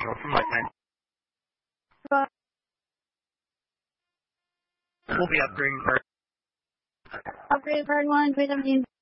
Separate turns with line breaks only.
Angel from Lightman. We'll be upgrading part.
Upgrade part 1, vitamin